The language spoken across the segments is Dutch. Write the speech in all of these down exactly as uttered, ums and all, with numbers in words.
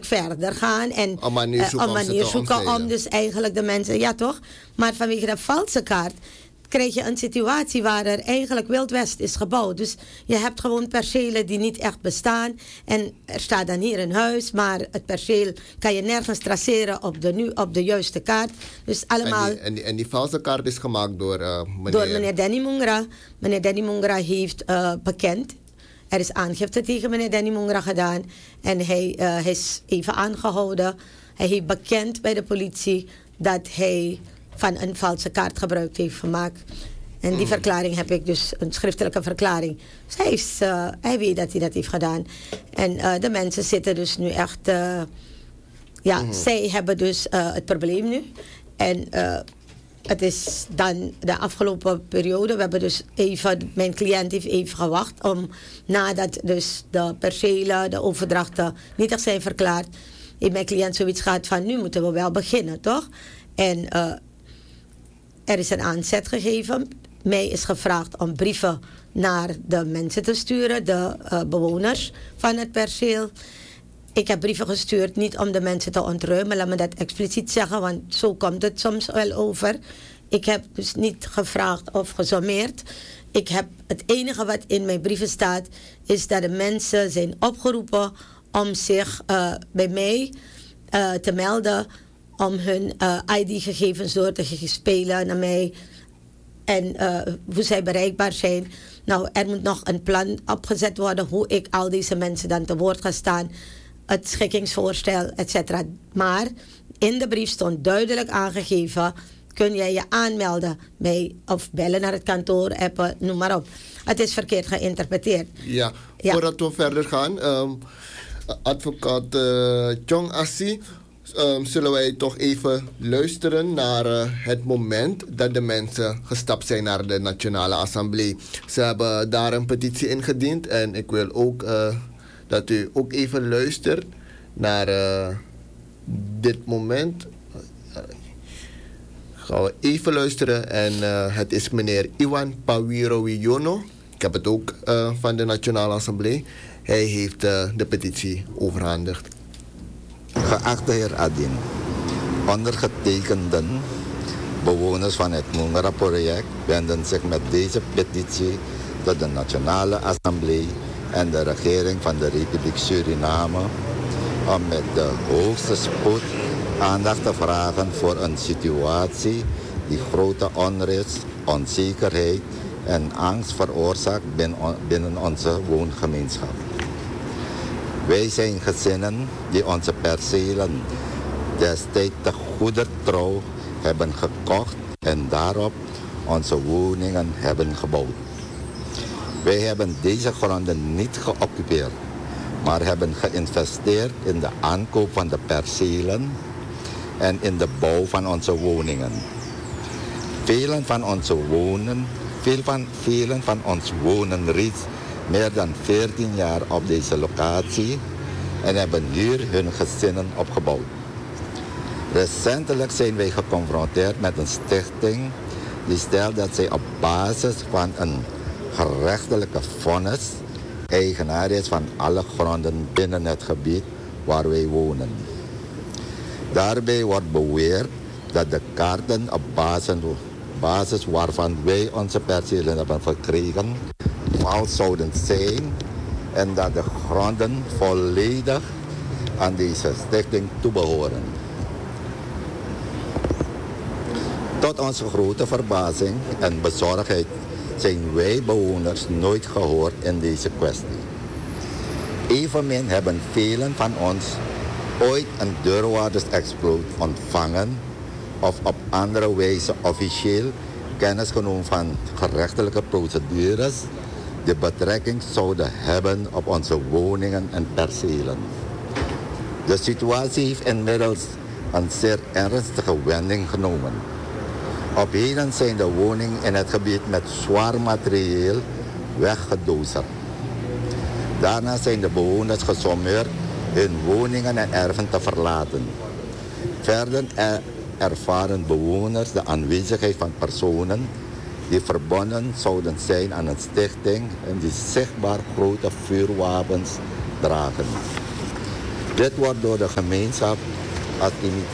verder gaan en een manier uh, zoeken, een manier zoeken om dus eigenlijk de mensen, ja toch? Maar vanwege de valse kaart krijg je een situatie waar er eigenlijk Wild West is gebouwd. Dus je hebt gewoon percelen die niet echt bestaan. En er staat dan hier een huis, maar het perceel kan je nergens traceren op de, nu, op de juiste kaart. Dus allemaal... En die, en die, en die valse kaart is gemaakt door uh, meneer... Door meneer Danny Mungra. Meneer Danny Mungra heeft uh, bekend. Er is aangifte tegen meneer Danny Mungra gedaan. En hij, uh, hij is even aangehouden. Hij heeft bekend bij de politie dat hij van een valse kaart gebruik heeft gemaakt. En die mm. verklaring heb ik dus, een schriftelijke verklaring. Dus hij, is, uh, hij weet dat hij dat heeft gedaan. En uh, de mensen zitten dus nu echt... Uh, ja, mm. zij hebben dus uh, het probleem nu. En uh, het is dan de afgelopen periode. We hebben dus even... Mijn cliënt heeft even gewacht om... Nadat dus de percelen, de overdrachten niet echt zijn verklaard... heeft mijn cliënt zoiets gehad van... Nu moeten we wel beginnen, toch? En... Uh, Er is een aanzet gegeven. Mij is gevraagd om brieven naar de mensen te sturen, de uh, bewoners van het perceel. Ik heb brieven gestuurd, niet om de mensen te ontruimen, laat me dat expliciet zeggen, want zo komt het soms wel over. Ik heb dus niet gevraagd of gesommeerd. Ik heb, het enige wat in mijn brieven staat, is dat de mensen zijn opgeroepen om zich uh, bij mij uh, te melden, om hun uh, I D-gegevens door te spelen naar mij en uh, hoe zij bereikbaar zijn. Nou, er moet nog een plan opgezet worden hoe ik al deze mensen dan te woord ga staan. Het schikkingsvoorstel, et cetera. Maar in de brief stond duidelijk aangegeven, kun jij je aanmelden bij, of bellen naar het kantoor, appen, noem maar op. Het is verkeerd geïnterpreteerd. Ja, ja. Voordat we verder gaan, um, advocaat uh, Chong Assi, Um, zullen wij toch even luisteren naar uh, het moment dat de mensen gestapt zijn naar de Nationale Assemblée. Ze hebben daar een petitie ingediend en ik wil ook uh, dat u ook even luistert naar uh, dit moment. Uh, gaan we even luisteren en uh, het is meneer Iwan Pawiro-Wiono. Ik heb het ook uh, van de Nationale Assemblée. Hij heeft uh, de petitie overhandigd. Geachte heer Adin, ondergetekenden, bewoners van het Mungra-project, wenden zich met deze petitie tot de Nationale Assemblée en de regering van de Republiek Suriname om met de hoogste spoed aandacht te vragen voor een situatie die grote onrust, onzekerheid en angst veroorzaakt binnen onze woongemeenschap. Wij zijn gezinnen die onze percelen destijds te goeder trouw hebben gekocht en daarop onze woningen hebben gebouwd. Wij hebben deze gronden niet geoccupeerd, maar hebben geïnvesteerd in de aankoop van de percelen en in de bouw van onze woningen. Velen van onze wonen, veel van, velen van ons wonen reeds meer dan veertien jaar op deze locatie en hebben hier hun gezinnen opgebouwd. Recentelijk zijn wij geconfronteerd met een stichting die stelt dat zij op basis van een gerechtelijke vonnis eigenaar is van alle gronden binnen het gebied waar wij wonen. Daarbij wordt beweerd dat de kaarten op basis, basis waarvan wij onze percelen hebben verkregen vals zouden zijn en dat de gronden volledig aan deze stichting toebehoren. Tot onze grote verbazing en bezorgdheid zijn wij bewoners nooit gehoord in deze kwestie. Evenmin hebben velen van ons ooit een deurwaardersexploot ontvangen of op andere wijze officieel kennis genomen van gerechtelijke procedures die betrekking zouden hebben op onze woningen en percelen. De situatie heeft inmiddels een zeer ernstige wending genomen. Op heden zijn de woningen in het gebied met zwaar materieel weggedozerd. Daarna zijn de bewoners gesommeerd hun woningen en erven te verlaten. Verder er ervaren bewoners de aanwezigheid van personen die verbonden zouden zijn aan een stichting en die zichtbaar grote vuurwapens dragen. Dit wordt door de gemeenschap als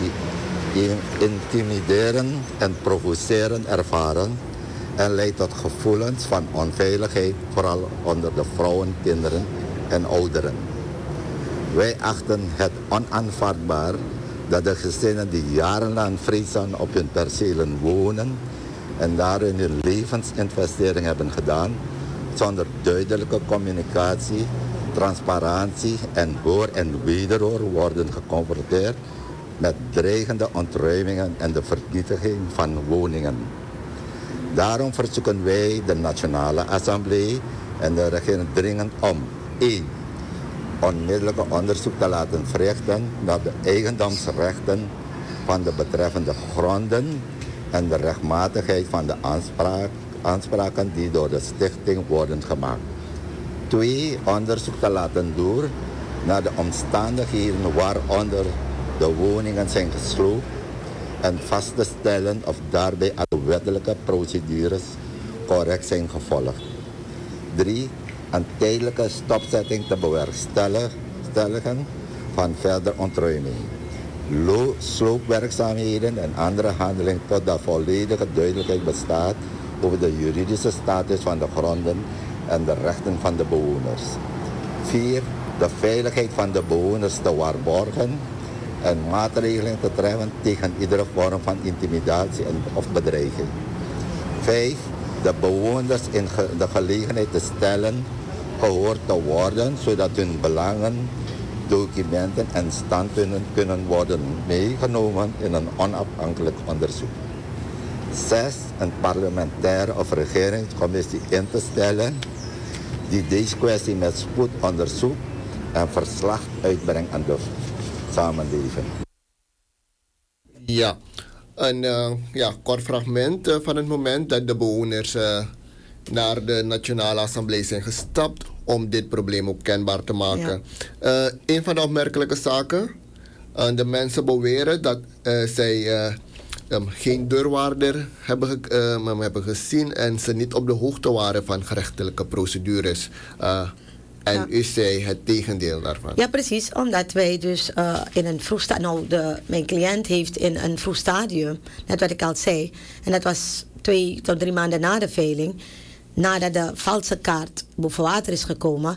intimiderend en provocerend ervaren en leidt tot gevoelens van onveiligheid, vooral onder de vrouwen, kinderen en ouderen. Wij achten het onaanvaardbaar dat de gezinnen die jarenlang vreedzaam op hun percelen wonen en daarin hun levensinvestering hebben gedaan, zonder duidelijke communicatie, transparantie en hoor en wederhoor worden geconfronteerd met dreigende ontruimingen en de vernietiging van woningen. Daarom verzoeken wij de Nationale Assemblée en de regering dringend om één onmiddellijke onderzoek te laten verrichten naar de eigendomsrechten van de betreffende gronden en de rechtmatigheid van de aanspraak, aanspraken die door de stichting worden gemaakt. Twee, onderzoek te laten doen naar de omstandigheden waaronder de woningen zijn gesloopt en vast te stellen of daarbij alle wettelijke procedures correct zijn gevolgd. Drie, een tijdelijke stopzetting te bewerkstelligen van verder ontruiming, Lo- sloopwerkzaamheden en andere handelingen totdat volledige duidelijkheid bestaat over de juridische status van de gronden en de rechten van de bewoners. Vier, de veiligheid van de bewoners te waarborgen en maatregelen te treffen tegen iedere vorm van intimidatie en of bedreiging. Vijf, de bewoners in ge- de gelegenheid te stellen gehoord te worden, zodat hun belangen, documenten en standpunten kunnen worden meegenomen in een onafhankelijk onderzoek. Zes, een parlementaire of regeringscommissie in te stellen die deze kwestie met spoed onderzoekt en verslag uitbrengt aan de samenleving. Ja, een uh, ja, kort fragment uh, van het moment dat de bewoners uh, naar de Nationale Assemblée zijn gestapt om dit probleem ook kenbaar te maken. Ja. Uh, een van de opmerkelijke zaken, uh, de mensen beweren dat uh, zij uh, um, geen deurwaarder hebben, ge- uh, hebben gezien en ze niet op de hoogte waren van gerechtelijke procedures. Uh, En ja. U zei het tegendeel daarvan. Ja, precies. Omdat wij dus uh, in een vroeg stadium... Nou, de, mijn cliënt heeft in een vroeg stadium, net wat ik al zei... en dat was twee tot drie maanden na de veiling... nadat de valse kaart boven water is gekomen...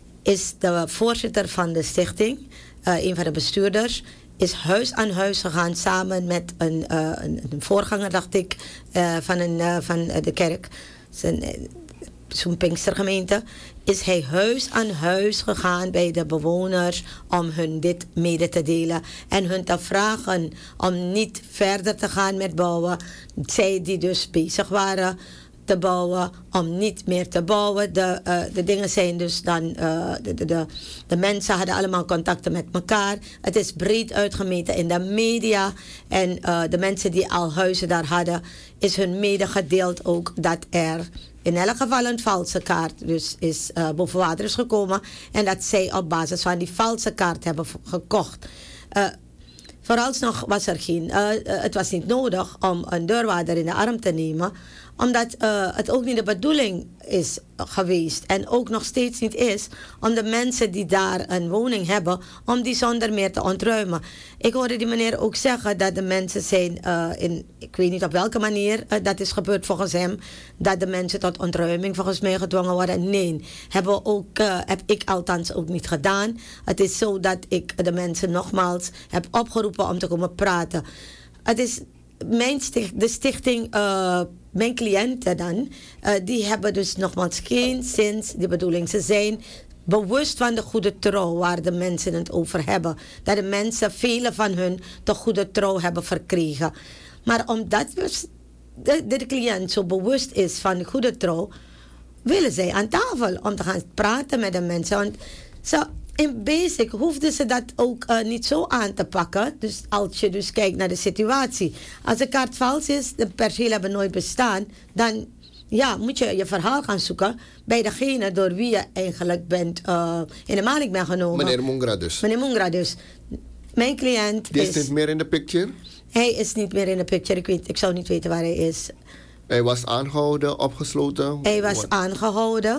is de voorzitter van de stichting, uh, een van de bestuurders... is huis aan huis gegaan samen met een, uh, een, een voorganger, dacht ik... Uh, van, een, uh, van de kerk... Zijn, uh, zo'n Pinkstergemeente, is hij huis aan huis gegaan bij de bewoners om hun dit mede te delen en hun te vragen om niet verder te gaan met bouwen. Zij die dus bezig waren te bouwen, om niet meer te bouwen. De, uh, de dingen zijn dus dan, uh, de, de, de, de mensen hadden allemaal contacten met elkaar. Het is breed uitgemeten in de media en uh, de mensen die al huizen daar hadden, is hun medegedeeld ook dat er in elk geval een valse kaart dus is uh, boven water is gekomen en dat zij op basis van die valse kaart hebben v- gekocht. Uh, vooralsnog was er geen, uh, uh, het was niet nodig om een deurwaarder in de arm te nemen, omdat uh, het ook niet de bedoeling is geweest en ook nog steeds niet is om de mensen die daar een woning hebben, om die zonder meer te ontruimen. Ik hoorde die meneer ook zeggen dat de mensen zijn, uh, in, ik weet niet op welke manier uh, dat is gebeurd volgens hem, dat de mensen tot ontruiming volgens mij gedwongen worden. Nee, hebben we ook, uh, heb ik althans ook niet gedaan. Het is zo dat ik de mensen nogmaals heb opgeroepen om te komen praten. Het is mijn sticht, de stichting, uh, mijn cliënten dan, uh, die hebben dus nogmaals geen sinds de bedoeling. Ze zijn bewust van de goede trouw waar de mensen het over hebben. Dat de mensen, vele van hun, de goede trouw hebben verkregen. Maar omdat dus de, de cliënt zo bewust is van de goede trouw, willen zij aan tafel om te gaan praten met de mensen. Want zo, in basic hoefden ze dat ook uh, niet zo aan te pakken. Dus als je dus kijkt naar de situatie. Als de kaart vals is, de percelen hebben nooit bestaan, dan ja, moet je je verhaal gaan zoeken bij degene door wie je eigenlijk bent uh, in de maling bent genomen. Meneer Mungra dus. Meneer Mungra dus. Mijn cliënt Die is... is niet meer in de picture? Hij is niet meer in de picture. Ik, weet, ik zou niet weten waar hij is. Hij was aangehouden, opgesloten? Hij was aangehouden.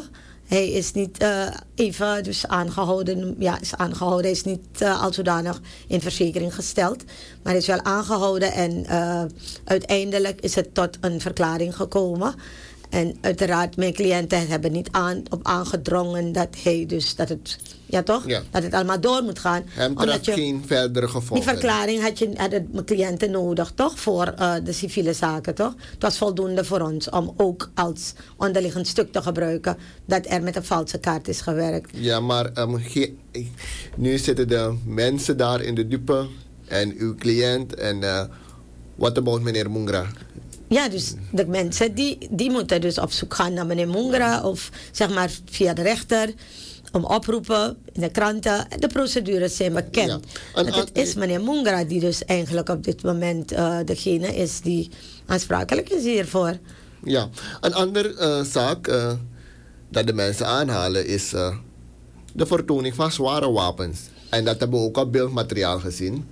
Hij is niet uh, even dus aangehouden. Ja, is aangehouden. Hij is niet uh, als zodanig in verzekering gesteld. Maar hij is wel aangehouden. En uh, uiteindelijk is het tot een verklaring gekomen. En uiteraard, mijn cliënten hebben niet aan, op aangedrongen dat hij dus dat het, ja toch? Ja. Dat het allemaal door moet gaan. Hem treft geen verdere gevolgen. Die verklaring had je hadden mijn cliënten nodig, toch? Voor uh, de civiele zaken, toch? Het was voldoende voor ons om ook als onderliggend stuk te gebruiken dat er met een valse kaart is gewerkt. Ja, maar um, ge- nu zitten de mensen daar in de dupe en uw cliënt en uh, what about meneer Mungra? Ja, dus de mensen die, die moeten dus op zoek gaan naar meneer Mungra of zeg maar via de rechter om oproepen in de kranten. De procedures zijn bekend. Ja. En, en het is meneer Mungra die dus eigenlijk op dit moment uh, degene is die aansprakelijk is hiervoor. Ja, een andere uh, zaak uh, dat de mensen aanhalen is uh, de vertoning van zware wapens. En dat hebben we ook op beeldmateriaal gezien.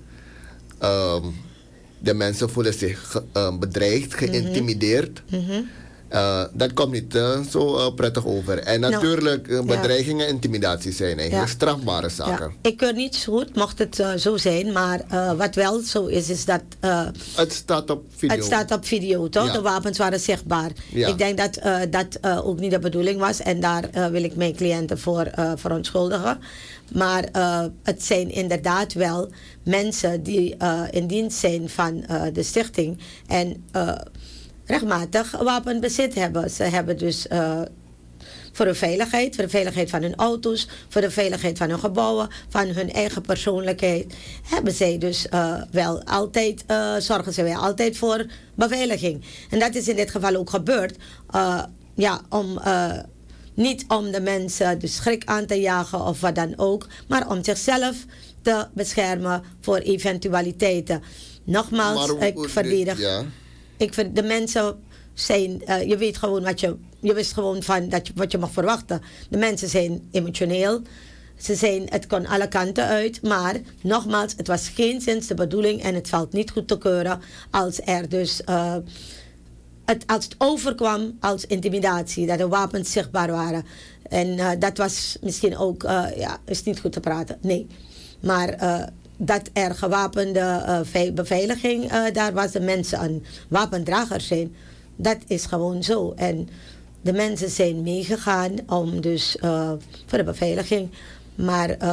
Um, De mensen voelen zich ge, uh, bedreigd, geïntimideerd. Mm-hmm. Uh, dat komt niet uh, zo uh, prettig over. En natuurlijk, uh, bedreigingen en ja. intimidatie zijn eigenlijk ja. strafbare zaken. Ja. Ik keur niet zo goed, mocht het uh, zo zijn. Maar uh, wat wel zo is, is dat... Uh, het staat op video. Het staat op video, toch? Ja. De wapens waren zichtbaar. Ja. Ik denk dat uh, dat uh, ook niet de bedoeling was. En daar uh, wil ik mijn cliënten voor uh, verontschuldigen. Maar uh, het zijn inderdaad wel mensen die uh, in dienst zijn van uh, de stichting. En uh, rechtmatig wapenbezit hebben. Ze hebben dus uh, voor de veiligheid, voor de veiligheid van hun auto's, voor de veiligheid van hun gebouwen, van hun eigen persoonlijkheid, hebben zij dus uh, wel altijd, uh, zorgen ze wel altijd voor beveiliging. En dat is in dit geval ook gebeurd. Uh, ja, om... Uh, Niet om de mensen de schrik aan te jagen of wat dan ook, maar om zichzelf te beschermen voor eventualiteiten. Nogmaals, maar, ik verdedig. Ja. Ik ver, de mensen zijn, uh, je weet gewoon wat je, je wist gewoon van dat je, wat je mag verwachten. De mensen zijn emotioneel. Ze zijn, het kon alle kanten uit, maar nogmaals, het was geen zins de bedoeling en het valt niet goed te keuren als er dus... Uh, Het, als het overkwam als intimidatie, dat de wapens zichtbaar waren. En uh, dat was misschien ook, uh, ja, is niet goed te praten, nee. Maar uh, dat er gewapende uh, beveiliging uh, daar was, de mensen een wapendrager zijn, dat is gewoon zo. En de mensen zijn meegegaan om dus uh, voor de beveiliging. Maar uh,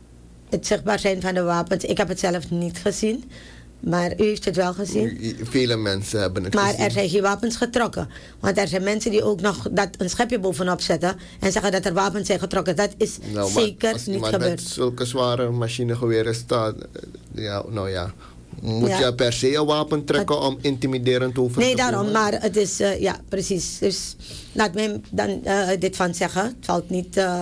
het zichtbaar zijn van de wapens, ik heb het zelf niet gezien. Maar u heeft het wel gezien. Vele mensen hebben het maar gezien. Maar er zijn geen wapens getrokken. Want er zijn mensen die ook nog dat een schepje bovenop zetten en zeggen dat er wapens zijn getrokken. Dat is nou, zeker als niet gebeurd. Met zulke zware machinegeweren staat, ja, nou ja, moet ja. je per se een wapen trekken het, om intimiderend over nee, te komen? Nee, daarom. Maar het is, uh, ja, precies. Dus laat mij dan uh, dit van zeggen. Het valt niet... Uh,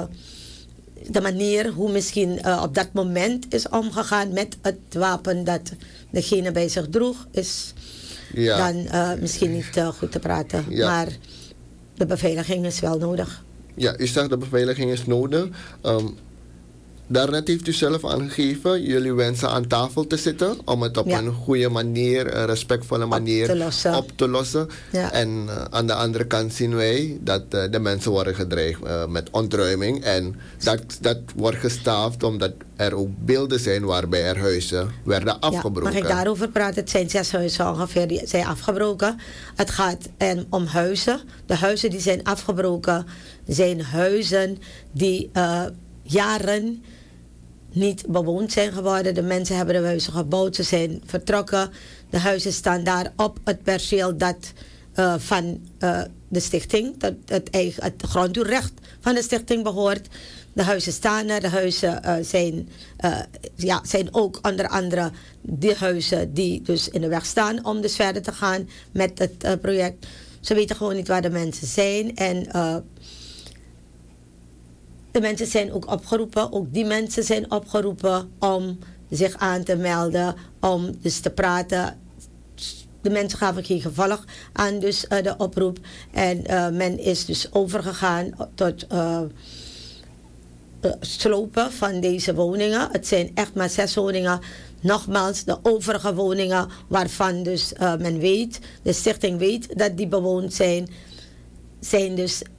de manier hoe misschien uh, op dat moment is omgegaan met het wapen dat degene bij zich droeg, is ja. dan uh, misschien niet uh, goed te praten. Ja. Maar de beveiliging is wel nodig. Ja, u zegt de beveiliging is nodig. Um, daarnet heeft u zelf aangegeven, jullie wensen aan tafel te zitten om het op ja. een goede manier, een respectvolle manier op te lossen. Op te lossen. Ja. En uh, aan de andere kant zien wij dat uh, de mensen worden gedreigd uh, met ontruiming. En dat, dat wordt gestaafd omdat er ook beelden zijn waarbij er huizen werden afgebroken. Ja, mag ik daarover praten? Het zijn zes huizen ongeveer die zijn afgebroken. Het gaat um, om huizen. De huizen die zijn afgebroken zijn huizen die uh, jaren niet bewoond zijn geworden. De mensen hebben de huizen gebouwd, ze zijn vertrokken. De huizen staan daar op het perceel dat uh, van uh, de stichting, dat het, eigen, het grondtoerecht van de stichting behoort. De huizen staan er, de huizen uh, zijn, uh, ja, zijn ook onder andere die huizen die dus in de weg staan om dus verder te gaan met het uh, project. Ze weten gewoon niet waar de mensen zijn en uh, de mensen zijn ook opgeroepen, ook die mensen zijn opgeroepen om zich aan te melden, om dus te praten. De mensen gaven geen gevolg aan dus, uh, de oproep. En uh, men is dus overgegaan tot uh, uh, slopen van deze woningen. Het zijn echt maar zes woningen. Nogmaals, de overige woningen waarvan dus uh, men weet, de stichting weet dat die bewoond zijn, zijn dus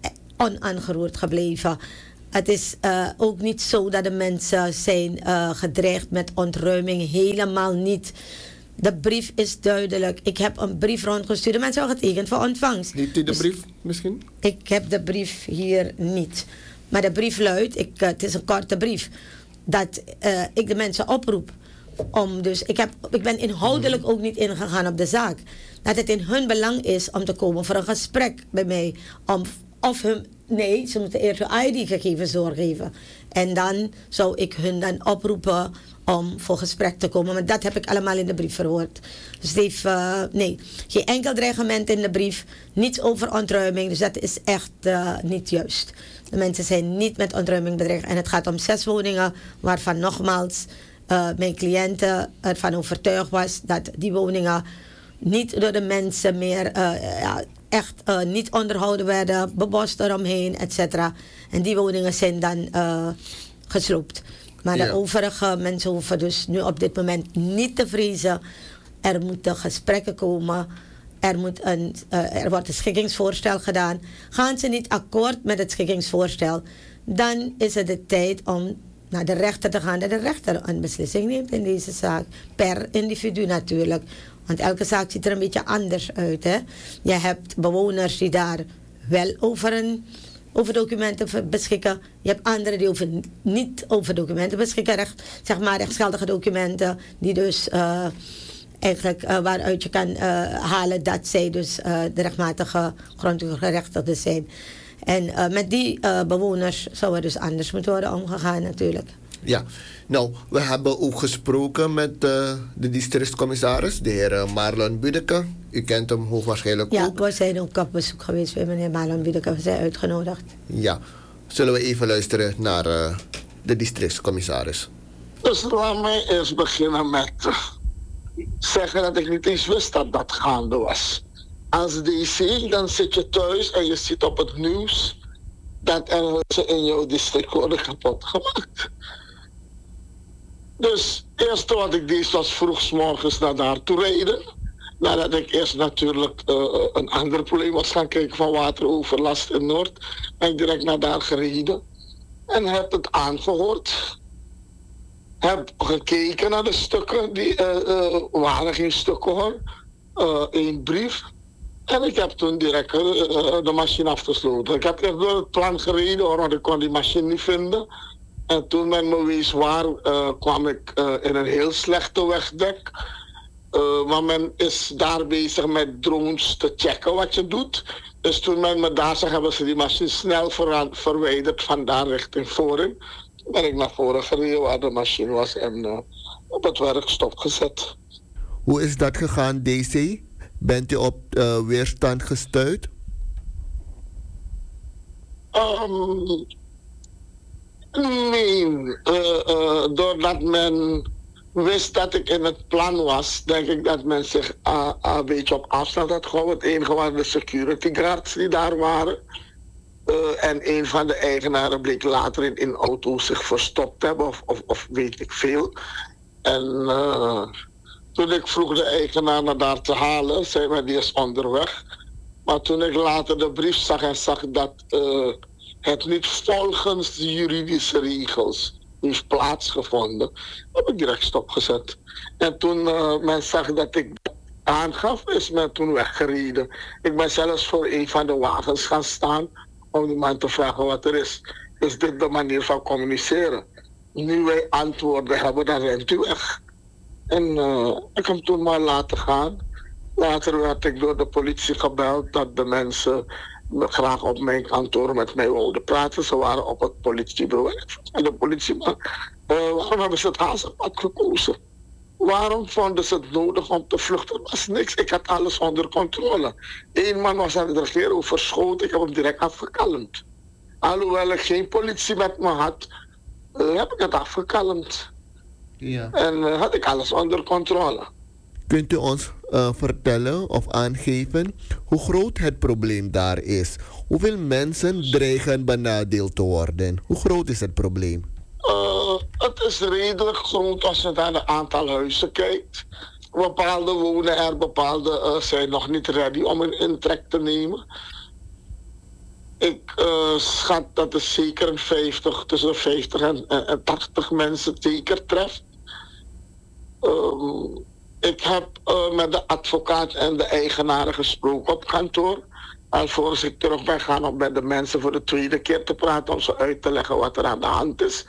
onaangeroerd gebleven. Het is uh, ook niet zo dat de mensen zijn uh, gedreigd met ontruiming. Helemaal niet. De brief is duidelijk. Ik heb een brief rondgestuurd. De mensen hebben getekend voor ontvangst. Heeft u de dus brief misschien? Ik heb de brief hier niet. Maar de brief luidt, ik, uh, het is een korte brief, dat uh, ik de mensen oproep om dus, ik, heb, ik ben inhoudelijk ook niet ingegaan op de zaak. Dat het in hun belang is om te komen voor een gesprek bij mij. Om, of hun, nee, ze moeten eerst hun I D-gegevens doorgeven. En dan zou ik hun dan oproepen om voor gesprek te komen. Maar dat heb ik allemaal in de brief verwoord. Dus het heeft, uh, nee, geen enkel dreigement in de brief. Niets over ontruiming. Dus dat is echt uh, niet juist. De mensen zijn niet met ontruiming bedreigd. En het gaat om zes woningen, waarvan nogmaals uh, mijn cliënten ervan overtuigd was dat die woningen niet door de mensen meer uh, ja, echt uh, niet onderhouden werden, bebost eromheen, et cetera. En die woningen zijn dan uh, gesloopt. Maar de ja. overige mensen hoeven dus nu op dit moment niet te vrezen. Er moeten gesprekken komen. Er, moet een, uh, er wordt een schikkingsvoorstel gedaan. Gaan ze niet akkoord met het schikkingsvoorstel, dan is het de tijd om naar de rechter te gaan. Dat de rechter een beslissing neemt in deze zaak. Per individu natuurlijk. Want elke zaak ziet er een beetje anders uit. Hè? Je hebt bewoners die daar wel over, een, over documenten beschikken. Je hebt anderen die over, niet over documenten beschikken. Recht, zeg maar rechtsgeldige documenten. Die dus uh, eigenlijk uh, waaruit je kan uh, halen dat zij dus uh, de rechtmatige grondgerechtigden zijn. En uh, met die uh, bewoners zou er dus anders moeten worden omgegaan natuurlijk. Ja, nou, we hebben ook gesproken met uh, de districtscommissaris, de heer uh, Marlon Budeke. U kent hem hoogwaarschijnlijk ja, ook. Ja, we zijn ook op bezoek geweest bij meneer Marlon Budeke. We zijn uitgenodigd. Ja, zullen we even luisteren naar uh, de districtscommissaris. Dus laat mij eerst beginnen met zeggen dat ik niet eens wist dat dat gaande was. Als D C, dan zit je thuis en je ziet op het nieuws dat er huizen in jouw district worden kapot gemaakt. Dus het eerste wat ik deed was vroeg 's morgens naar daar toe rijden. Nadat ik eerst natuurlijk uh, een ander probleem was gaan kijken van wateroverlast in Noord. Ben ik direct naar daar gereden. En heb het aangehoord. Heb gekeken naar de stukken. Die uh, uh, waren geen stukken hoor. Eén uh, brief. En ik heb toen direct uh, de machine afgesloten. Ik heb echt door het plan gereden hoor, want ik kon die machine niet vinden. En toen men me wees waar, uh, kwam ik uh, in een heel slechte wegdek. Uh, maar men is daar bezig met drones te checken wat je doet. Dus toen men me daar zag, hebben ze die machine snel ver- verwijderd van daar richting voren. Toen ben ik naar voren gereden waar de machine was en uh, op het werk stopgezet. Hoe is dat gegaan, D C? Bent u op uh, weerstand gestuurd? Um, nee, uh, uh, doordat men wist dat ik in het plan was, denk ik dat men zich uh, uh, een beetje op afstand had gehouden. Het enige waren de security guards die daar waren. Uh, en een van de eigenaren bleek later in een auto zich verstopt hebben, of, of, of weet ik veel. En uh, toen ik vroeg de eigenaar naar daar te halen, zei men die is onderweg. Maar toen ik later de brief zag en zag dat uh, het niet volgens de juridische regels heeft plaatsgevonden, heb ik direct stopgezet. En toen uh, men zag dat ik dat aangaf, is men toen weggereden. Ik ben zelfs voor een van de wagens gaan staan om die man te vragen wat er is. Is dit de manier van communiceren? Nu wij antwoorden hebben, dan rent u weg. En uh, ik heb toen maar laten gaan. Later werd ik door de politie gebeld dat de mensen graag op mijn kantoor met mij wilden praten. Ze waren op het politiebureau. En de politieman, uh, waarom hebben ze het Hazenpad gekozen? Waarom vonden ze het nodig om te vluchten? Er was niks, ik had alles onder controle. Eén man was aan het regeren over schoten, ik heb hem direct afgekalmd. Alhoewel ik geen politie met me had, uh, heb ik het afgekalmd. Ja. En uh, had ik alles onder controle. Kunt u ons uh, vertellen of aangeven hoe groot het probleem daar is? Hoeveel mensen dreigen benadeeld te worden? Hoe groot is het probleem? Uh, het is redelijk groot als je naar het aantal huizen kijkt. Bepaalde wonen er, bepaalde uh, zijn nog niet ready om een intrek te nemen. ik uh, schat dat het zeker een vijftig, tussen de vijftig en, en tachtig mensen zeker treft. Um, ik heb uh, met de advocaat en de eigenaren gesproken op kantoor. Alvorens ik terug ben gaan om met de mensen voor de tweede keer te praten om ze uit te leggen wat er aan de hand is.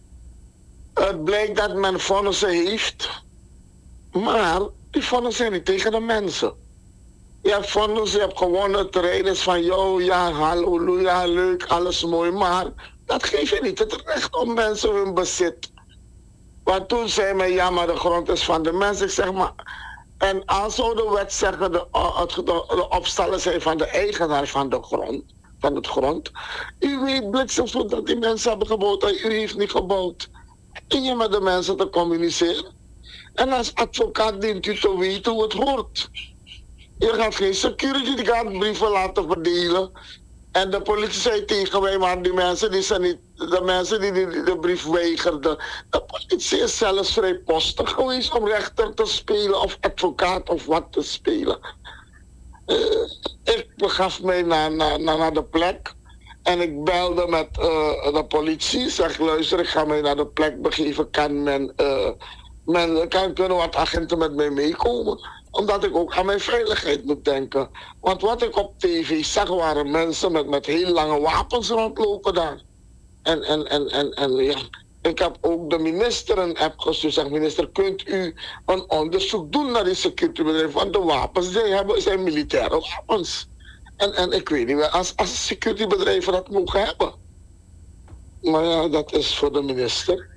Het blijkt dat men vonnissen heeft, maar die vonnissen zijn niet tegen de mensen. Je hebt vonnissen, je hebt gewonnen, het rijden is van jou, ja, halleluja, leuk, alles mooi, maar dat geeft je niet het recht om mensen hun bezit. Want toen zei men, ja, maar de grond is van de mensen. Ik zeg maar, en als zou de wet zeggen, de, de, de opstellen zijn van de eigenaar van de grond, van het grond. U weet bliksemsvloed dat die mensen hebben gebouwd en u heeft niet gebouwd. En je met de mensen te communiceren. En als advocaat dient u te weten hoe het hoort. Je gaat geen security guard brieven laten verdelen. En de politie zei tegen mij, maar die mensen die zijn niet, de mensen die, die de brief weigerden. De politie is zelfs vrijpostig geweest om rechter te spelen of advocaat of wat te spelen. Uh, ik begaf mij naar, naar, naar de plek en ik belde met uh, de politie. Zeg, luister, ik ga mij naar de plek begeven. Kan men, uh, men kan, kunnen wat agenten met mij meekomen? Omdat ik ook aan mijn veiligheid moet denken. Want wat ik op tv zag, waren mensen met, met heel lange wapens rondlopen daar. En, en, en, en, en ja, ik heb ook de minister een app gestuurd. Zeg, minister, kunt u een onderzoek doen naar die securitybedrijven? Want de wapens die hebben zijn militaire wapens. En, en ik weet niet, als, als securitybedrijven dat mogen hebben. Maar ja, dat is voor de minister.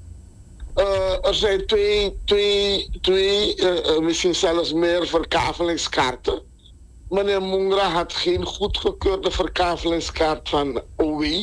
Uh, er zijn twee, twee, twee uh, misschien zelfs meer verkavelingskaarten. Meneer Mungra had geen goedgekeurde verkavelingskaart van O W.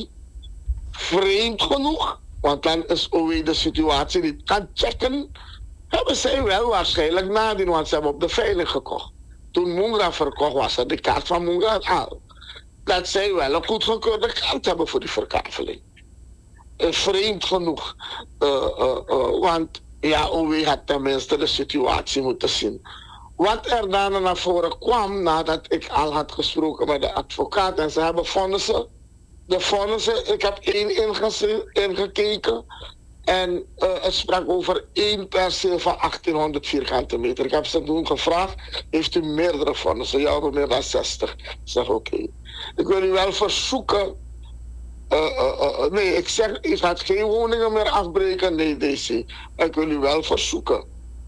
Vreemd genoeg, want dan is O W de situatie niet kan checken. Hebben zij wel waarschijnlijk nadien, want ze hebben op de veiling gekocht. Toen Mungra verkocht was er de kaart van Mungra al. Dat zij wel een goedgekeurde kaart hebben voor die verkaveling. Uh, vreemd genoeg. Uh, uh, uh, want ja, O W had tenminste de situatie moeten zien. Wat er daarna naar voren kwam, nadat ik al had gesproken met de advocaat en ze hebben vonnissen. De vonnissen, ik heb één ingeze- ingekeken en uh, het sprak over één perceel van achttienhonderd vierkante meter. Ik heb ze toen gevraagd, heeft u meerdere vonnissen? Ja, meer dan zestig. Ik zeg oké. Okay. Ik wil u wel verzoeken. Uh, uh, uh, nee, ik zeg, u gaat geen woningen meer afbreken, nee, D C. Ik wil u wel verzoeken.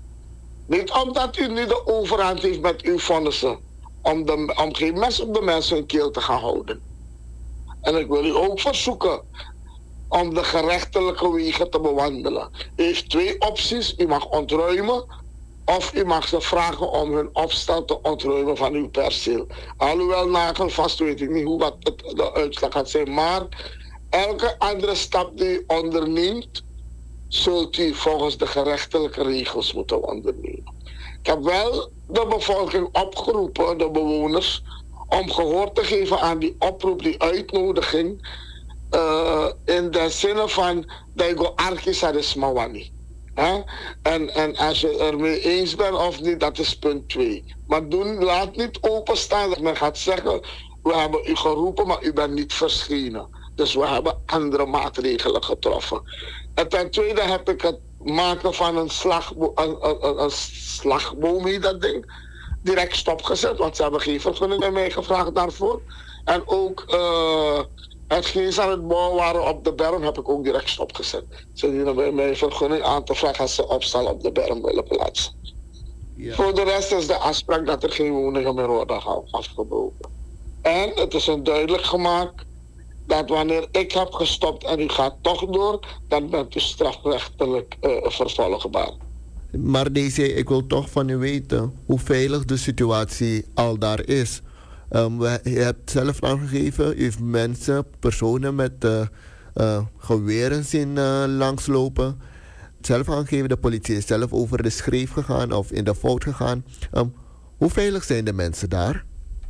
Niet omdat u nu de overhand heeft met uw vonnissen, om, de, om geen mes op de mensen hun keel te gaan houden. En ik wil u ook verzoeken om de gerechtelijke wegen te bewandelen. U heeft twee opties, u mag ontruimen, of u mag ze vragen om hun opstel te ontruimen van uw perceel. Alhoewel nagelvast weet ik niet hoe wat het, de uitslag gaat zijn. Maar elke andere stap die u onderneemt, zult u volgens de gerechtelijke regels moeten ondernemen. Ik heb wel de bevolking opgeroepen, de bewoners, om gehoor te geven aan die oproep, die uitnodiging. Uh, in de zin van, Daigo Arkis Mawani. Huh? En, en als je ermee eens bent of niet, dat is punt twee. Maar doen, laat niet openstaan dat men gaat zeggen, we hebben u geroepen, maar u bent niet verschenen. Dus we hebben andere maatregelen getroffen. En ten tweede heb ik het maken van een, slagbo- een, een, een slagboom, heet dat ding, direct stopgezet. Want ze hebben geen vergunning bij mij gevraagd daarvoor. En ook uh, hetgeen ze aan het bouwen waren op de berm heb ik ook direct stopgezet. Ze dienen bij mij vergunning aan te vragen als ze opstal op de berm willen plaatsen. Ja. Voor de rest is de afspraak dat er geen woningen meer worden afgebroken. En het is een duidelijk gemaakt dat wanneer ik heb gestopt en u gaat toch door, dan bent u strafrechtelijk uh, vervolgbaar. Maar deze, ik wil toch van u weten hoe veilig de situatie al daar is. Um, we, je hebt zelf aangegeven, u heeft mensen, personen met uh, uh, geweren zien uh, langslopen. Zelf aangegeven, de politie is zelf over de schreef gegaan of in de fout gegaan. Um, hoe veilig zijn de mensen daar?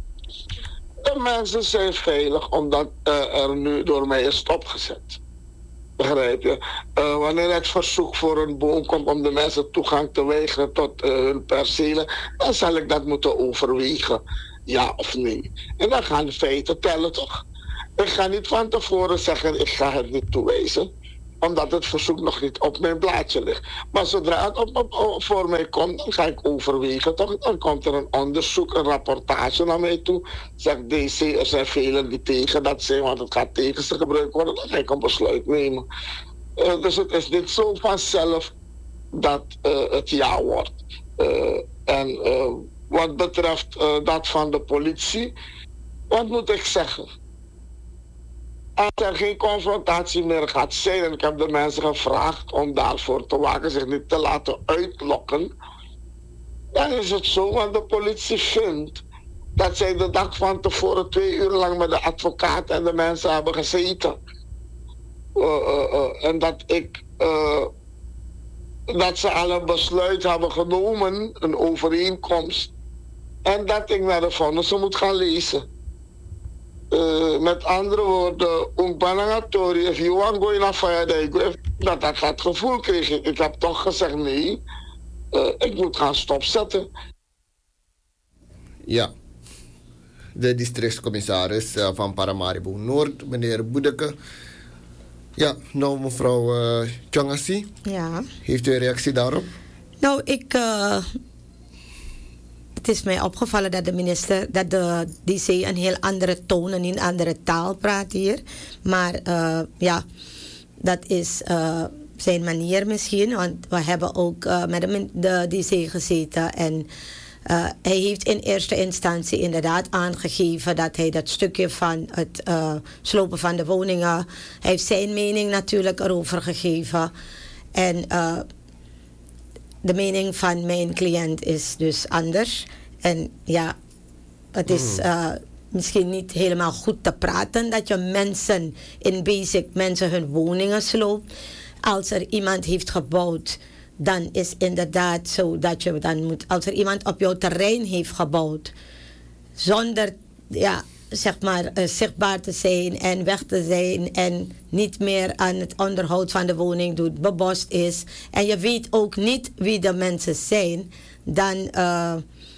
De mensen zijn veilig omdat uh, er nu door mij is stopgezet. Begrijp je? Uh, wanneer het verzoek voor een boom komt om de mensen toegang te weigeren tot uh, hun percelen, dan zal ik dat moeten overwegen. Ja of nee. En dan gaan de feiten tellen toch. Ik ga niet van tevoren zeggen, ik ga het niet toewijzen. Omdat het verzoek nog niet op mijn blaadje ligt. Maar zodra het op, op, op, voor mij komt, dan ga ik overwegen. Toch? Dan komt er een onderzoek, een rapportage naar mij toe. Zegt D C, er zijn velen die tegen dat zijn, want het gaat tegen ze gebruikt worden. Dan ga ik een besluit nemen. Uh, dus het is niet zo vanzelf dat uh, het ja wordt. Uh, en uh, wat betreft uh, dat van de politie, wat moet ik zeggen? Als er geen confrontatie meer gaat zijn, en ik heb de mensen gevraagd om daarvoor te waken, zich niet te laten uitlokken, dan is het zo, want de politie vindt dat zij de dag van tevoren twee uur lang met de advocaat en de mensen hebben gezeten. Uh, uh, uh, en dat ik, uh, dat ze al een besluit hebben genomen, een overeenkomst, en dat ik naar de vonnissen moet gaan lezen. Uh, met andere woorden, Umpanangatori, if you want going naar Fayadei, dat ik het gevoel kreeg. Ik, ik heb toch gezegd nee, uh, ik moet gaan stopzetten. Ja, de districtscommissaris uh, van Paramaribo Noord, meneer Boedeke. Ja, nou mevrouw uh, Chongasi, ja. Heeft u een reactie daarop? Nou, ik... Uh... Het is mij opgevallen dat de minister, dat de D C een heel andere toon en een andere taal praat hier. Maar uh, ja, dat is uh, zijn manier misschien. Want we hebben ook uh, met de, de D C gezeten. En uh, hij heeft in eerste instantie inderdaad aangegeven dat hij dat stukje van het uh, slopen van de woningen. Hij heeft zijn mening natuurlijk erover gegeven. En... Uh, De mening van mijn cliënt is dus anders. En ja, het is uh, misschien niet helemaal goed te praten dat je mensen, in basic mensen hun woningen sloopt. Als er iemand heeft gebouwd, dan is inderdaad zo dat je dan moet, als er iemand op jouw terrein heeft gebouwd, zonder, ja, zeg maar, uh, zichtbaar te zijn en weg te zijn en niet meer aan het onderhoud van de woning doet, bebost is en je weet ook niet wie de mensen zijn, dan uh,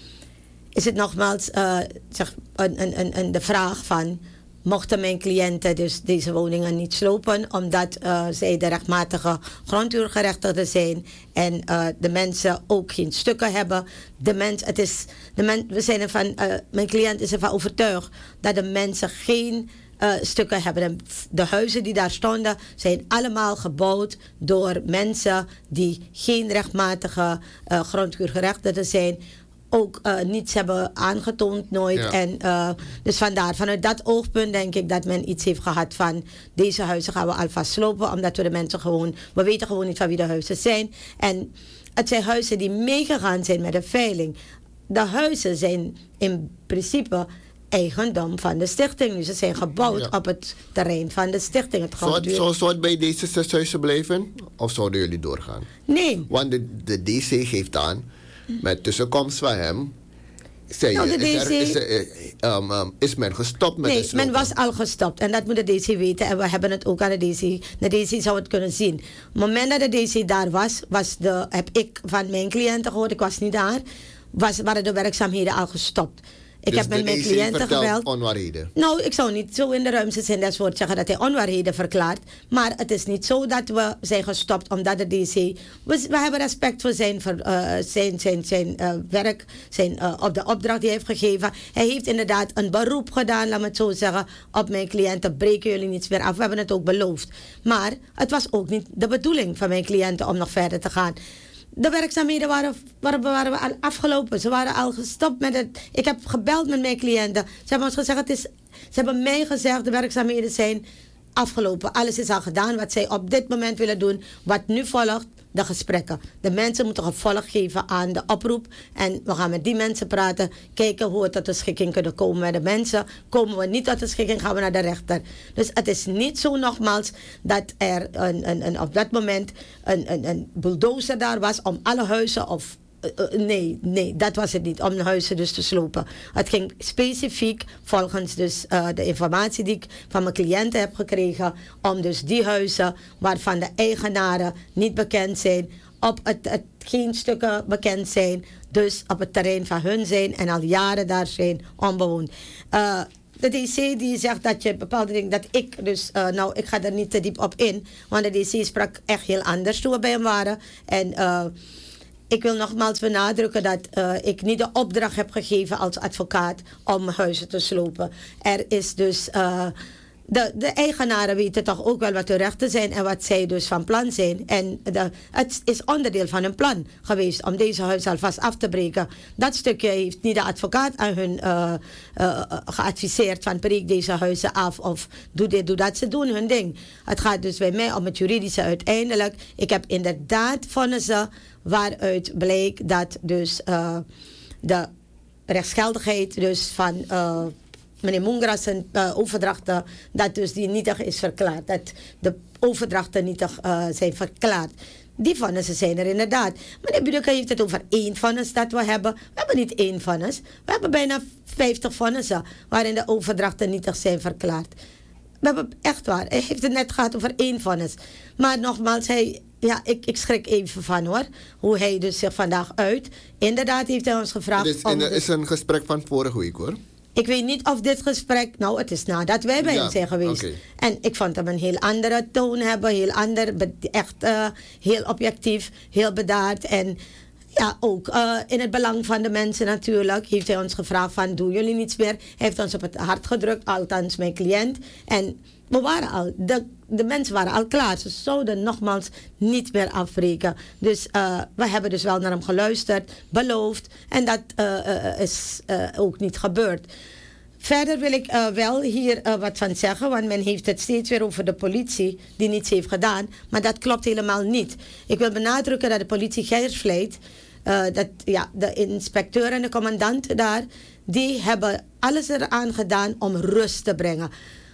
is het nogmaals uh, zeg, een, een, een, de vraag van, mochten mijn cliënten dus deze woningen niet slopen omdat uh, zij de rechtmatige grondhuurgerechtigden zijn en uh, de mensen ook geen stukken hebben. De mens, het is, de men, we zijn ervan, uh, mijn cliënt is ervan overtuigd dat de mensen geen uh, stukken hebben. De, de huizen die daar stonden zijn allemaal gebouwd door mensen die geen rechtmatige uh, grondhuurgerechtigden zijn. Ook uh, niets hebben aangetoond nooit. Ja. En, uh, dus vandaar, vanuit dat oogpunt denk ik dat men iets heeft gehad van deze huizen gaan we alvast slopen, omdat we de mensen gewoon, we weten gewoon niet van wie de huizen zijn. En het zijn huizen die meegegaan zijn met de veiling. De huizen zijn in principe eigendom van de stichting. Dus ze zijn gebouwd ja. op het terrein van de stichting. Het zou, het, zou, zou het bij deze zes huizen blijven? Of zouden jullie doorgaan? Nee. Want de, de D C geeft aan, met tussenkomst van hem, zei nou, je, de is, D C... er, is, er, um, um, is men gestopt met nee, het slopen? Men was al gestopt. En dat moet de D C weten. En we hebben het ook aan de D C. De D C zou het kunnen zien. Op het moment dat de D C daar was, was de, heb ik van mijn cliënten gehoord, ik was niet daar, was, waren de werkzaamheden al gestopt. Ik dus heb met mijn cliënten gebeld. Onwaarheden? Nou, ik zou niet zo in de ruimte zijn dat woord zeggen dat hij onwaarheden verklaart. Maar het is niet zo dat we zijn gestopt omdat de D C... We, we hebben respect voor zijn, voor, uh, zijn, zijn, zijn uh, werk, zijn, uh, op de opdracht die hij heeft gegeven. Hij heeft inderdaad een beroep gedaan, laat me het zo zeggen, op mijn cliënten. Breken jullie niets meer af. We hebben het ook beloofd. Maar het was ook niet de bedoeling van mijn cliënten om nog verder te gaan. De werkzaamheden waren, waren, waren al afgelopen. Ze waren al gestopt met het... Ik heb gebeld met mijn cliënten. Ze hebben ons gezegd, het is, ze hebben mij gezegd, de werkzaamheden zijn afgelopen. Alles is al gedaan wat zij op dit moment willen doen. Wat nu volgt, de gesprekken. De mensen moeten gevolg geven aan de oproep. En we gaan met die mensen praten. Kijken hoe we tot een schikking kunnen komen met de mensen. Komen we niet tot een schikking, gaan we naar de rechter. Dus het is niet zo nogmaals dat er een, een, een, op dat moment een, een, een bulldozer daar was om alle huizen of... Uh, uh, nee, nee, dat was het niet, om de huizen dus te slopen. Het ging specifiek volgens dus, uh, de informatie die ik van mijn cliënten heb gekregen, om dus die huizen waarvan de eigenaren niet bekend zijn, op het, het geen stukken bekend zijn, dus op het terrein van hun zijn en al jaren daar zijn onbewoond. Uh, de D C die zegt dat je bepaalde dingen, dat ik dus, uh, nou ik ga er niet te diep op in, want de D C sprak echt heel anders toen we bij hem waren. En uh, ik wil nogmaals benadrukken dat uh, ik niet de opdracht heb gegeven als advocaat om huizen te slopen. Er is dus... Uh, De, de eigenaren weten toch ook wel wat hun rechten zijn en wat zij dus van plan zijn. En de, het is onderdeel van hun plan geweest om deze huis alvast af te breken. Dat stukje heeft niet de advocaat aan hun uh, uh, geadviseerd van breek deze huizen af of doe dit, doe dat. Ze doen hun ding. Het gaat dus bij mij om het juridische uiteindelijk. Ik heb inderdaad vonnissen waaruit bleek dat dus uh, de rechtsgeldigheid dus van... Uh, meneer Mungra's uh, overdrachten, dat dus die nietig is verklaard. Dat de overdrachten nietig uh, zijn verklaard. Die vonnissen zijn er inderdaad. Meneer Budeke heeft het over één vonnis dat we hebben. We hebben niet één vonnis. We hebben bijna vijftig vonnissen waarin de overdrachten nietig zijn verklaard. We hebben echt waar. Hij heeft het net gehad over één vonnis. Maar nogmaals, hij... Ja, ik, ik schrik even van hoor. Hoe hij dus zich vandaag uit. Inderdaad heeft hij ons gevraagd... Het is, om is een gesprek van vorige week hoor. Ik weet niet of dit gesprek... Nou, het is nadat wij bij ja, hem zijn geweest. Okay. En ik vond hem een heel andere toon hebben. Heel ander, echt uh, heel objectief, heel bedaard. En ja, ook uh, in het belang van de mensen natuurlijk... heeft hij ons gevraagd van, doen jullie niets meer? Hij heeft ons op het hart gedrukt, althans mijn cliënt. En we waren al... De, de mensen waren al klaar. Ze zouden nogmaals niet meer afbreken. Dus uh, we hebben dus wel naar hem geluisterd, beloofd. En dat uh, uh, is uh, ook niet gebeurd. Verder wil ik uh, wel hier uh, wat van zeggen. Want men heeft het steeds weer over de politie die niets heeft gedaan. Maar dat klopt helemaal niet. Ik wil benadrukken dat de politie Geijersvliet... Uh, dat ja, de inspecteur en de commandant daar... die hebben alles eraan gedaan om rust te brengen.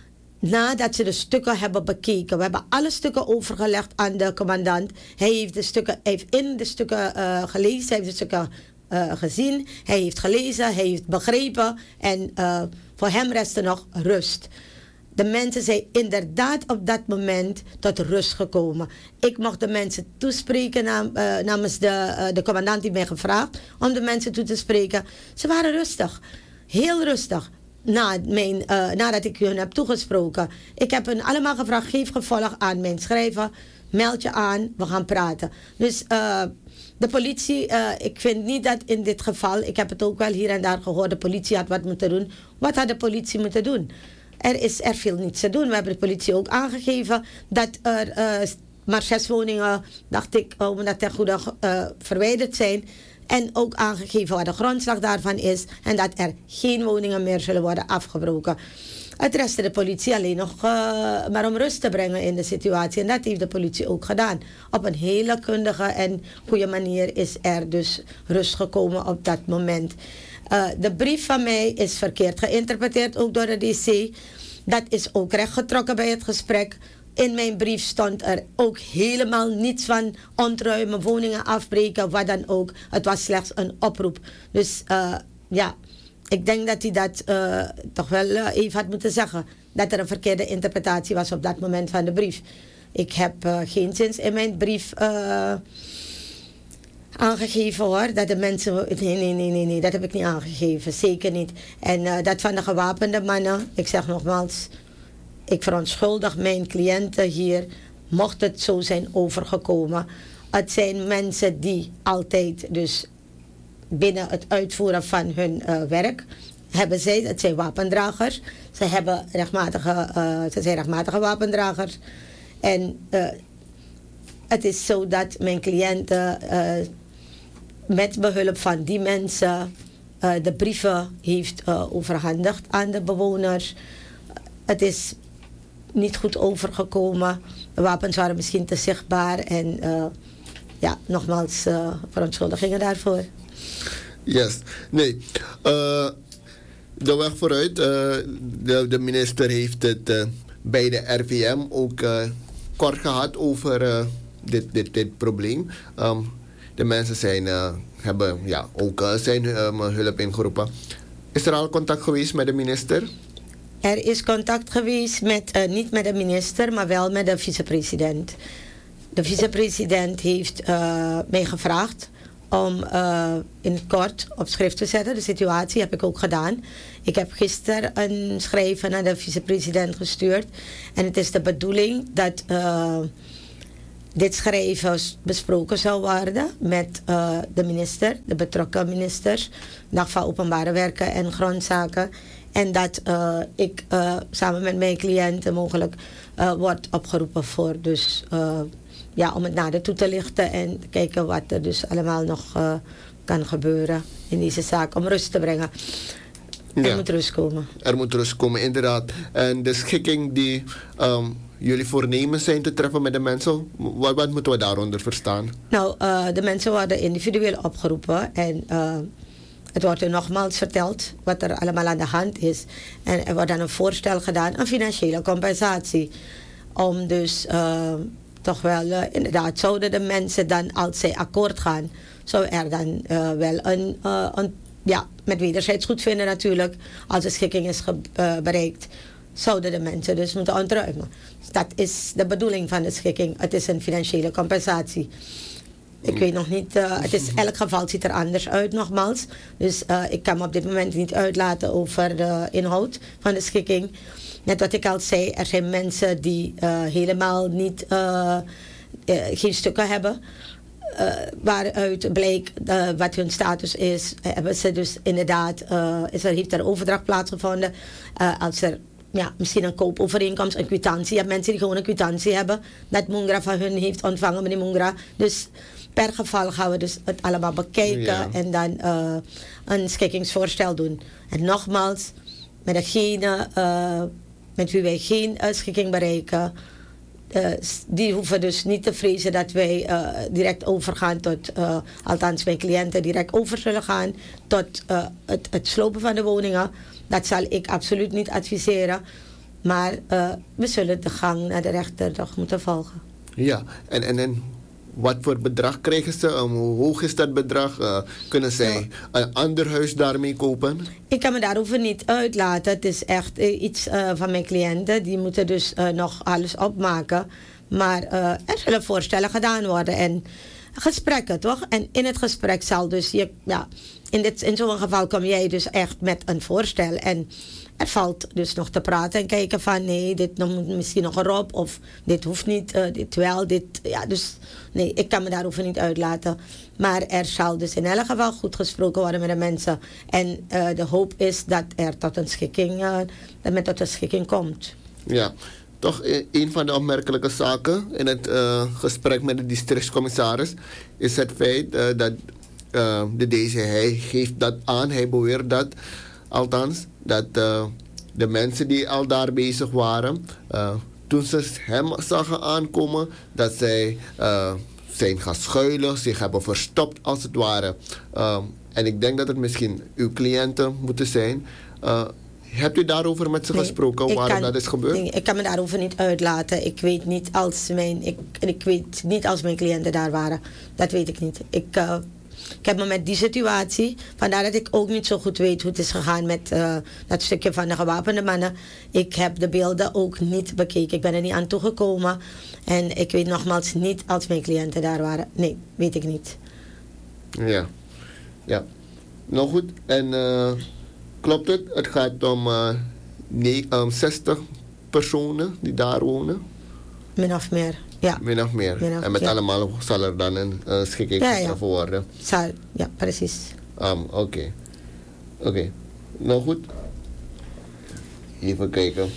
Nadat ze de stukken hebben bekeken. We hebben alle stukken overgelegd aan de commandant. Hij heeft, de stukken, hij heeft in de stukken uh, gelezen. Hij heeft de stukken uh, gezien. Hij heeft gelezen. Hij heeft begrepen. En uh, voor hem restte nog rust. De mensen zijn inderdaad op dat moment tot rust gekomen. Ik mocht de mensen toespreken nam, uh, namens de, uh, de commandant die mij gevraagd om de mensen toe te spreken. Ze waren rustig. Heel rustig. Na mijn, uh, nadat ik hun heb toegesproken. Ik heb hen allemaal gevraagd, geef gevolg aan mijn schrijven. Meld je aan, we gaan praten. Dus uh, de politie, uh, ik vind niet dat in dit geval... Ik heb het ook wel hier en daar gehoord, de politie had wat moeten doen. Wat had de politie moeten doen? Er is er veel niets te doen. We hebben de politie ook aangegeven dat er uh, maar zes woningen, dacht ik, omdat ten goede uh, verwijderd zijn... En ook aangegeven wat de grondslag daarvan is. En dat er geen woningen meer zullen worden afgebroken. Het restte de politie alleen nog uh, maar om rust te brengen in de situatie. En dat heeft de politie ook gedaan. Op een hele kundige en goede manier is er dus rust gekomen op dat moment. Uh, de brief van mij is verkeerd geïnterpreteerd, ook door de D C. Dat is ook rechtgetrokken bij het gesprek. In mijn brief stond er ook helemaal niets van ontruimen, woningen afbreken, wat dan ook. Het was slechts een oproep. Dus uh, ja, ik denk dat hij dat uh, toch wel uh, even had moeten zeggen. Dat er een verkeerde interpretatie was op dat moment van de brief. Ik heb uh, geen zins in mijn brief uh, aangegeven hoor. Dat de mensen... Nee, nee, nee, nee, nee, dat heb ik niet aangegeven. Zeker niet. En uh, dat van de gewapende mannen, ik zeg nogmaals... Ik verontschuldig mijn cliënten hier, mocht het zo zijn overgekomen. Het zijn mensen die altijd dus binnen het uitvoeren van hun uh, werk hebben zij, het zijn wapendragers. Ze hebben rechtmatige, uh, ze zijn rechtmatige wapendragers. En uh, het is zo dat mijn cliënten uh, met behulp van die mensen uh, de brieven heeft uh, overhandigd aan de bewoners. Het is niet goed overgekomen. De wapens waren misschien te zichtbaar. En uh, ja, nogmaals uh, verontschuldigingen daarvoor. Yes. Nee. Uh, de weg vooruit. Uh, de, de minister heeft het uh, bij de R V M ook uh, kort gehad over uh, dit, dit, dit probleem. Um, de mensen zijn, uh, hebben ja, ook uh, zijn uh, hulp ingeroepen. Is er al contact geweest met de minister? Er is contact geweest met, uh, niet met de minister, maar wel met de vicepresident. De vicepresident heeft uh, mij gevraagd om uh, in het kort op schrift te zetten. De situatie heb ik ook gedaan. Ik heb gisteren een schrijven naar de vicepresident gestuurd. En het is de bedoeling dat uh, dit schrijven besproken zou worden met uh, de minister, de betrokken ministers, Dag van Openbare Werken en Grondzaken. En dat uh, ik uh, samen met mijn cliënten mogelijk uh, wordt opgeroepen voor dus... Uh, Ja, om het nader toe te lichten en kijken wat er dus allemaal nog uh, kan gebeuren in deze zaak. Om rust te brengen. Er ja. moet rust komen. Er moet rust komen, inderdaad. En de schikking die um, jullie voornemens zijn te treffen met de mensen, wat, wat moeten we daaronder verstaan? Nou, uh, de mensen worden individueel opgeroepen en uh, het wordt er nogmaals verteld wat er allemaal aan de hand is. En er wordt dan een voorstel gedaan, een financiële compensatie. Om dus... Uh, toch wel, uh, inderdaad, zouden de mensen dan, als zij akkoord gaan, zou er dan uh, wel een, uh, een, ja, met wederzijds goedvinden natuurlijk, als de schikking is ge, uh, bereikt, zouden de mensen dus moeten ontruimen. Dus dat is de bedoeling van de schikking. Het is een financiële compensatie. Ik weet nog niet, uh, het is, elk geval ziet er anders uit nogmaals. Dus uh, ik kan me op dit moment niet uitlaten over de inhoud van de schikking. Net wat ik al zei, er zijn mensen die uh, helemaal niet, uh, uh, geen stukken hebben. Uh, waaruit bleek uh, wat hun status is. Uh, hebben ze dus inderdaad, uh, is er, heeft er overdracht plaatsgevonden. Uh, als er ja, misschien een koopovereenkomst, een kwitantie. Je hebt mensen die gewoon een kwitantie hebben. Dat Mungra van hun heeft ontvangen, meneer Mungra. Dus per geval gaan we dus het allemaal bekijken. Ja. En dan uh, een schikkingsvoorstel doen. En nogmaals, met degene... Uh, met wie wij geen uh, schikking bereiken. Uh, die hoeven dus niet te vrezen dat wij uh, direct overgaan tot, uh, althans mijn cliënten direct over zullen gaan tot uh, het, het slopen van de woningen. Dat zal ik absoluut niet adviseren. Maar uh, we zullen de gang naar de rechter toch moeten volgen. Ja, en, en, en wat voor bedrag krijgen ze? Um, hoe hoog is dat bedrag? Uh, kunnen zij ja. een ander huis daarmee kopen? Ik kan me daarover niet uitlaten. Het is echt uh, iets uh, van mijn cliënten. Die moeten dus uh, nog alles opmaken. Maar uh, er zullen voorstellen gedaan worden. En gesprekken, toch? En in het gesprek zal dus... Je, ja, in dit, in zo'n geval kom jij dus echt met een voorstel. En er valt dus nog te praten en kijken van... nee, dit moet misschien nog erop. Of dit hoeft niet, uh, dit wel, dit... Ja, dus nee, ik kan me daarover niet uitlaten. Maar er zal dus in elk geval goed gesproken worden met de mensen. En uh, de hoop is dat er tot een schikking... Uh, dat men tot een schikking komt. Ja. Toch een van de opmerkelijke zaken in het uh, gesprek met de districtscommissaris is het feit uh, dat uh, de D C, hij geeft dat aan, hij beweert dat althans, dat uh, de mensen die al daar bezig waren, uh, toen ze hem zagen aankomen, dat zij uh, zijn gaan schuilen, zich hebben verstopt als het ware. Uh, en ik denk dat het misschien uw cliënten moeten zijn. Uh, Hebt u daarover met ze nee, gesproken, waarom kan, dat is gebeurd? Nee, ik kan me daarover niet uitlaten. Ik weet niet als mijn, ik, ik weet niet als mijn cliënten daar waren. Dat weet ik niet. Ik, uh, ik heb me met die situatie, vandaar dat ik ook niet zo goed weet hoe het is gegaan met uh, dat stukje van de gewapende mannen. Ik heb de beelden ook niet bekeken. Ik ben er niet aan toegekomen. En ik weet nogmaals niet als mijn cliënten daar waren. Nee, weet ik niet. Ja, ja. Nou goed, en... Uh, klopt het? Het gaat om uh, nee, um, zestig personen die daar wonen? Min of meer, ja. Min of meer. Min of, en met ja. allemaal zal er dan een uh, schikking ja, getroffen ja. worden? Zal, ja, precies. Um, Oké. Okay. Oké. Okay. Nou goed. Even kijken.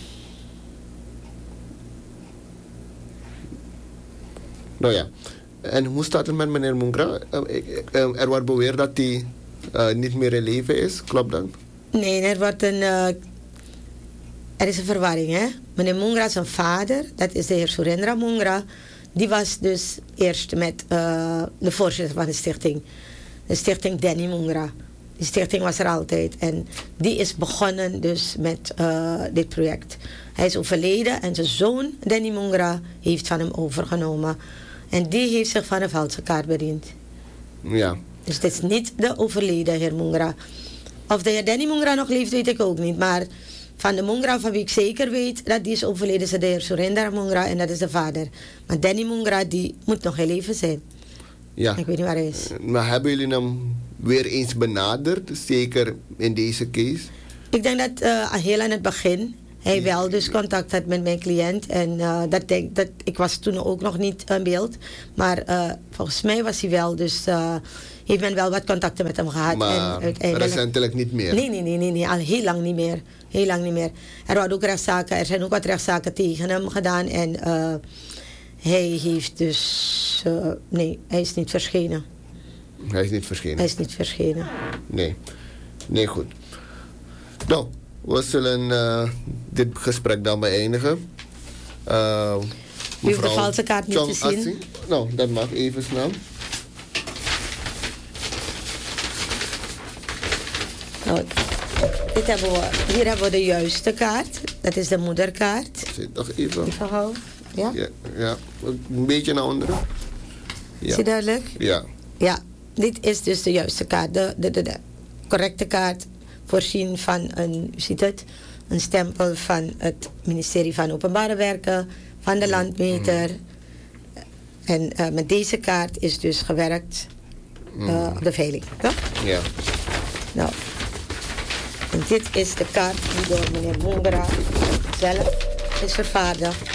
Nou ja. En hoe staat het met meneer Mungra? Uh, uh, er wordt beweerd dat hij uh, niet meer in leven is. Klopt dat? Nee, er wordt een... Uh, er is een verwarring, hè. Meneer Mungra, zijn vader, dat is de heer Surendra Mungra, die was dus eerst met uh, de voorzitter van de stichting. De stichting Danny Mungra. Die stichting was er altijd. En die is begonnen dus met uh, dit project. Hij is overleden en zijn zoon, Danny Mungra, heeft van hem overgenomen. En die heeft zich van een valse kaart bediend. Ja. Dus het is niet de overleden heer Mungra. Of de heer Danny Mungra nog leeft, weet ik ook niet. Maar van de Mungra van wie ik zeker weet dat die is overleden, is de heer Surendra Mungra en dat is de vader. Maar Danny Mungra, die moet nog in leven zijn. Ja. Ik weet niet waar hij is. Maar hebben jullie hem weer eens benaderd? Zeker in deze case? Ik denk dat uh, heel aan het begin hij wel dus contact had met mijn cliënt. En uh, dat denk, dat, ik was toen ook nog niet in beeld. Maar uh, volgens mij was hij wel. Dus uh, heeft men wel wat contacten met hem gehad. Maar en uiteindelijk recentelijk niet meer? Nee, nee, nee, nee, nee. Al heel lang niet meer. Heel lang niet meer. Er, waren ook rechtszaken, er zijn ook wat rechtszaken tegen hem gedaan. En uh, hij heeft dus... Uh, nee, hij is niet verschenen. Hij is niet verschenen? Hij is niet verschenen. Nee. Nee, goed. Nou, we zullen uh, dit gesprek dan beëindigen. Uh, U hoeft de valse kaart niet te zien. Assi. Nou, dat mag even snel. Nou, dit hebben we, hier hebben we de juiste kaart. Dat is de moederkaart. Zit toch even. Even houden. Ja? Ja, ja, een beetje naar onderen. Ja. Is het duidelijk? Ja. Ja, dit is dus de juiste kaart. De, de, de, de correcte kaart voorzien van een, u ziet het, een stempel van het ministerie van Openbare Werken, van de landmeter. Mm. En uh, met deze kaart is dus gewerkt uh, mm. op de veiling. Toch? Ja. Nou, en dit is de kaart die door meneer Mongera zelf is vervaardigd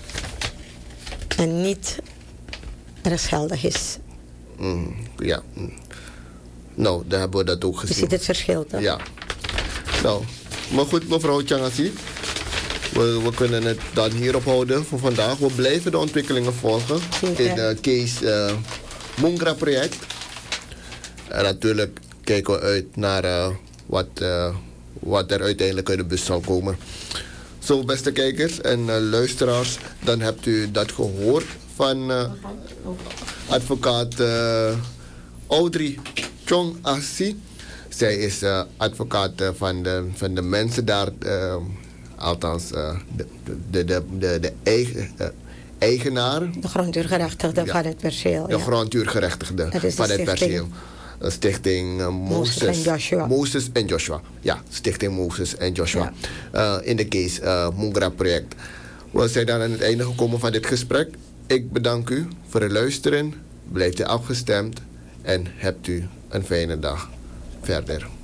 en niet rechtsgeldig is. Mm, ja. Nou, daar hebben we dat ook gezien. Je ziet het verschil, toch? Ja. Nou, maar goed, mevrouw Tjangasi. We, we kunnen het dan hierop houden voor vandaag. We blijven de ontwikkelingen volgen. Zeker. In de case uh, Mungra-project. En natuurlijk kijken we uit naar uh, wat, uh, wat er uiteindelijk uit de bus zal komen. Zo, beste kijkers en uh, luisteraars, dan hebt u dat gehoord van uh, advocaat uh, Audrey Chong Assi. Zij is uh, advocaat uh, van, de, van de mensen daar, uh, althans uh, de, de, de, de, de eigen, uh, eigenaar. De gronduurgerechtigde ja. van het perceel. De ja. gronduurgerechtigde van het perceel. Stichting uh, Moses, Moses en Joshua. Moses en Joshua. Ja, Stichting Moses en Joshua. Ja. Uh, in de case uh, Mungra-project. We zijn dan aan het einde gekomen van dit gesprek. Ik bedank u voor het luisteren. Blijft u afgestemd en hebt u een fijne dag verder.